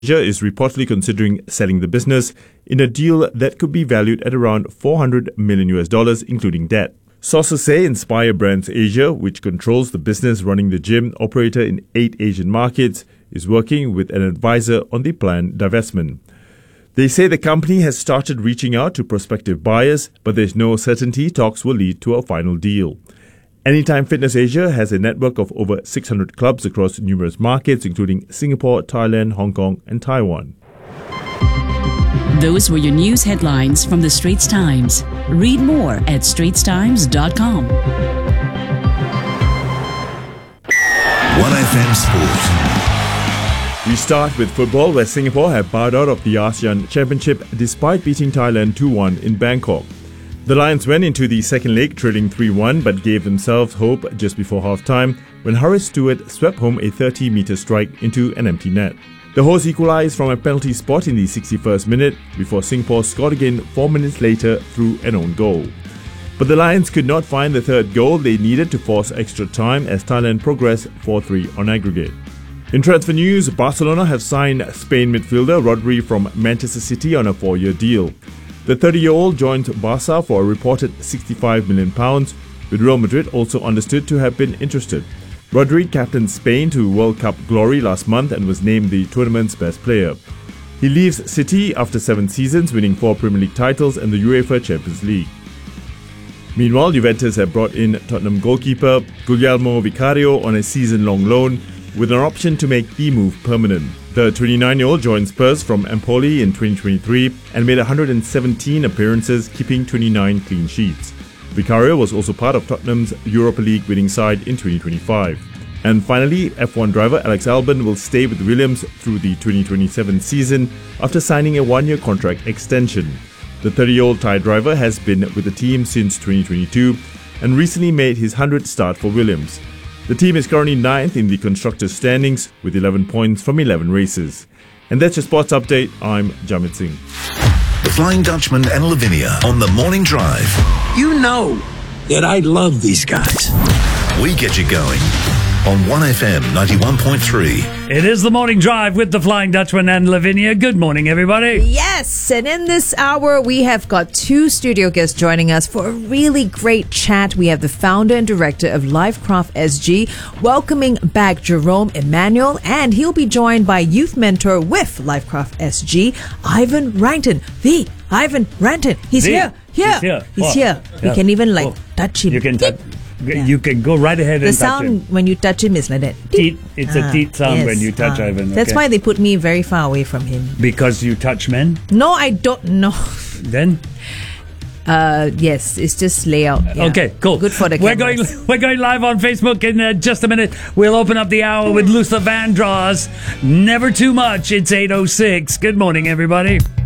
Asia is reportedly considering selling the business in a deal that could be valued at around $400 million, including debt. Sources say Inspire Brands Asia, which controls the business running the gym operator in 8 Asian markets, is working with an advisor on the planned divestment. They say the company has started reaching out to prospective buyers, but there's no certainty talks will lead to a final deal. Anytime Fitness Asia has a network of over 600 clubs across numerous markets, including Singapore, Thailand, Hong Kong, and Taiwan. Those were your news headlines from the Straits Times. Read more at straitstimes.com. 1FM Sport. We start with football, where Singapore have bowed out of the ASEAN Championship despite beating Thailand 2-1 in Bangkok. The Lions went into the second leg trailing 3-1 but gave themselves hope just before half-time when Horace Stewart swept home a 30-metre strike into an empty net. The hosts equalised from a penalty spot in the 61st minute before Singapore scored again 4 minutes later through an own goal. But the Lions could not find the third goal they needed to force extra time as Thailand progressed 4-3 on aggregate. In transfer news, Barcelona have signed Spain midfielder Rodri from Manchester City on a 4-year deal. The 30-year-old joined Barca for a reported £65 million, with Real Madrid also understood to have been interested. Rodri captained Spain to World Cup glory last month and was named the tournament's best player. He leaves City after 7 seasons, winning 4 Premier League titles and the UEFA Champions League. Meanwhile, Juventus have brought in Tottenham goalkeeper Guglielmo Vicario on a season-long loan, with an option to make the move permanent. The 29-year-old joined Spurs from Empoli in 2023 and made 117 appearances, keeping 29 clean sheets. Vicario was also part of Tottenham's Europa League winning side in 2025. And finally, F1 driver Alex Albon will stay with Williams through the 2027 season after signing a 1-year contract extension. The 30-year-old Thai driver has been with the team since 2022 and recently made his 100th start for Williams. The team is currently 9th in the constructors' standings with 11 points from 11 races. And that's your sports update. I'm Jamit Singh. The Flying Dutchman and Lavinia on the Morning Drive. You know that I love these guys. We get you going on 1FM 91.3. It is the Morning Drive with the Flying Dutchman and Lavinia. Good morning, everybody. Yes, and in this hour, we have got 2 studio guests joining us for a really great chat. We have the founder and director of Lifecraft SG, welcoming back Jerome Emmanuel, and he'll be joined by youth mentor with Lifecraft SG, Ivan Ranton. Ivan Ranton. He's here. He's here. Yeah. We can even touch him. You can touch. Yeah. You can go right ahead and touch him. The sound when you touch him is like that. Teet. It's a teet sound when you touch Ivan. Okay. That's why they put me very far away from him. Because you touch men? No, I don't know. Then? Yes, it's just layout. Yeah. Okay, cool. Good for the cameras. We're going live on Facebook in just a minute. We'll open up the hour with Luther Vandross. Never too much. It's 8:06. Good morning, everybody.